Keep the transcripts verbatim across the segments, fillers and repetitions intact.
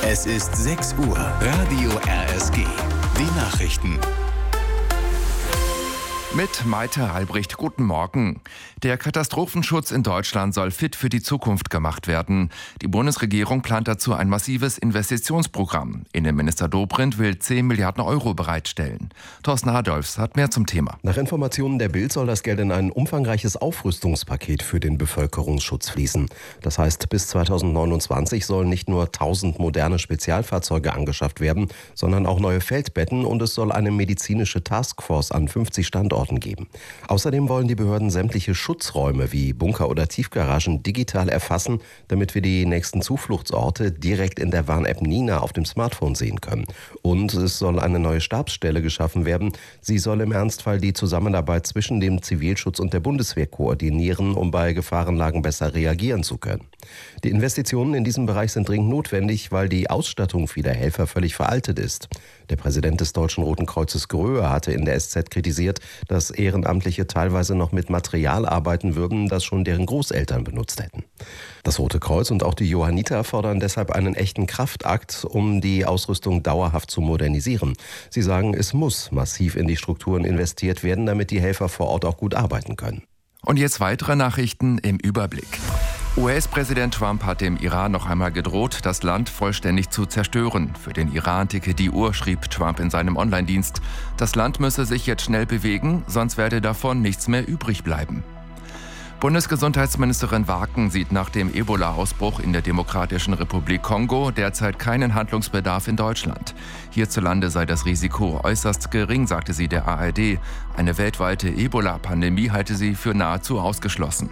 Es ist sechs Uhr. Radio R S G. Die Nachrichten. Mit Maite Albrecht, guten Morgen. Der Katastrophenschutz in Deutschland soll fit für die Zukunft gemacht werden. Die Bundesregierung plant dazu ein massives Investitionsprogramm. Innenminister Dobrindt will zehn Milliarden Euro bereitstellen. Thorsten Adolfs hat mehr zum Thema. Nach Informationen der Bild soll das Geld in ein umfangreiches Aufrüstungspaket für den Bevölkerungsschutz fließen. Das heißt, bis zweitausendneunundzwanzig sollen nicht nur tausend moderne Spezialfahrzeuge angeschafft werden, sondern auch neue Feldbetten, und es soll eine medizinische Taskforce an fünfzig Standorten geben. Außerdem wollen die Behörden sämtliche Schutzräume wie Bunker oder Tiefgaragen digital erfassen, damit wir die nächsten Zufluchtsorte direkt in der Warn-App Nina auf dem Smartphone sehen können. Und es soll eine neue Stabsstelle geschaffen werden. Sie soll im Ernstfall die Zusammenarbeit zwischen dem Zivilschutz und der Bundeswehr koordinieren, um bei Gefahrenlagen besser reagieren zu können. Die Investitionen in diesem Bereich sind dringend notwendig, weil die Ausstattung vieler Helfer völlig veraltet ist. Der Präsident des Deutschen Roten Kreuzes Gröhe hatte in der S Z kritisiert, dass Ehrenamtliche teilweise noch mit Material arbeiten würden, das schon deren Großeltern benutzt hätten. Das Rote Kreuz und auch die Johanniter fordern deshalb einen echten Kraftakt, um die Ausrüstung dauerhaft zu modernisieren. Sie sagen, es muss massiv in die Strukturen investiert werden, damit die Helfer vor Ort auch gut arbeiten können. Und jetzt weitere Nachrichten im Überblick. U S-Präsident Trump hat dem Iran noch einmal gedroht, das Land vollständig zu zerstören. Für den Iran ticke die Uhr, schrieb Trump in seinem Online-Dienst. Das Land müsse sich jetzt schnell bewegen, sonst werde davon nichts mehr übrig bleiben. Bundesgesundheitsministerin Waken sieht nach dem Ebola-Ausbruch in der Demokratischen Republik Kongo derzeit keinen Handlungsbedarf in Deutschland. Hierzulande sei das Risiko äußerst gering, sagte sie der A R D. Eine weltweite Ebola-Pandemie halte sie für nahezu ausgeschlossen.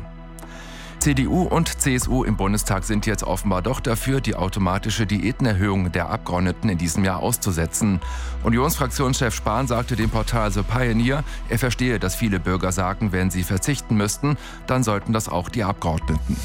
C D U und C S U im Bundestag sind jetzt offenbar doch dafür, die automatische Diätenerhöhung der Abgeordneten in diesem Jahr auszusetzen. Unionsfraktionschef Spahn sagte dem Portal The Pioneer, er verstehe, dass viele Bürger sagen, wenn sie verzichten müssten, dann sollten das auch die Abgeordneten.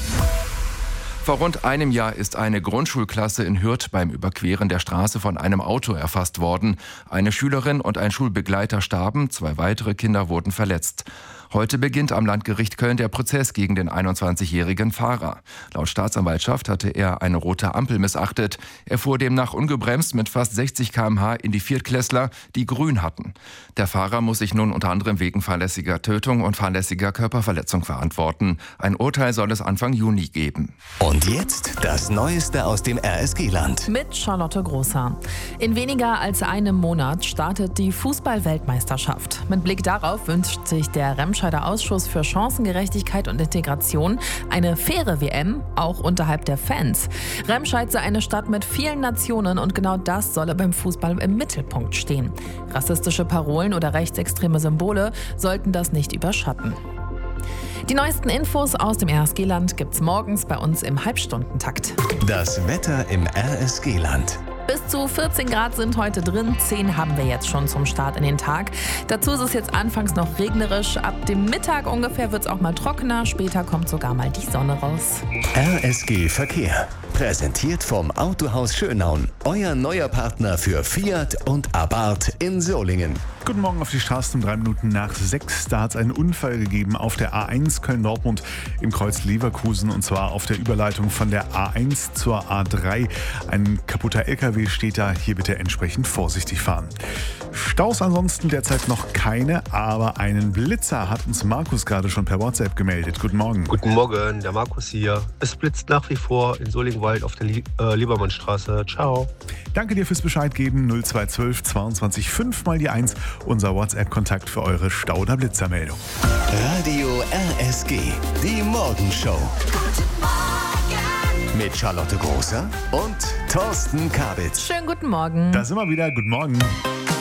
Vor rund einem Jahr ist eine Grundschulklasse in Hürth beim Überqueren der Straße von einem Auto erfasst worden. Eine Schülerin und ein Schulbegleiter starben, zwei weitere Kinder wurden verletzt. Heute beginnt am Landgericht Köln der Prozess gegen den einundzwanzigjährigen Fahrer. Laut Staatsanwaltschaft hatte er eine rote Ampel missachtet. Er fuhr demnach ungebremst mit fast sechzig Kilometer pro Stunde in die Viertklässler, die grün hatten. Der Fahrer muss sich nun unter anderem wegen fahrlässiger Tötung und fahrlässiger Körperverletzung verantworten. Ein Urteil soll es Anfang Juni geben. Und jetzt das Neueste aus dem R S G-Land. Mit Charlotte Großer. In weniger als einem Monat startet die Fußball-Weltmeisterschaft. Mit Blick darauf wünscht sich der Remscheider Ausschuss für Chancengerechtigkeit und Integration eine faire W M, auch unterhalb der Fans. Remscheid sei eine Stadt mit vielen Nationen und genau das solle beim Fußball im Mittelpunkt stehen. Rassistische Parolen oder rechtsextreme Symbole sollten das nicht überschatten. Die neuesten Infos aus dem R S G-Land gibt's morgens bei uns im Halbstundentakt. Das Wetter im R S G-Land. Bis zu vierzehn Grad sind heute drin, zehn haben wir jetzt schon zum Start in den Tag. Dazu ist es jetzt anfangs noch regnerisch, ab dem Mittag ungefähr wird es auch mal trockener, später kommt sogar mal die Sonne raus. R S G Verkehr, präsentiert vom Autohaus Schönaun, euer neuer Partner für Fiat und Abarth in Solingen. Guten Morgen auf die Straße um drei Minuten nach sechs. Da hat es einen Unfall gegeben auf der A eins Köln-Dortmund im Kreuz Leverkusen, und zwar auf der Überleitung von der A eins zur A drei. Ein kaputter L K W steht da, hier bitte entsprechend vorsichtig fahren. Staus ansonsten derzeit noch keine, aber einen Blitzer hat uns Markus gerade schon per WhatsApp gemeldet. Guten Morgen. Guten Morgen, der Markus hier. Es blitzt nach wie vor in Solingwald auf der Lie- äh, Liebermannstraße. Ciao. Danke dir fürs Bescheid geben. null zwei eins zwei zweiundzwanzig fünf mal die eins, unser WhatsApp-Kontakt für eure Stau- oder Blitzermeldung. Radio R S G, die Morgenshow. Mit Charlotte Großer und Thorsten Kabitz. Schönen guten Morgen. Da sind wir wieder. Guten Morgen.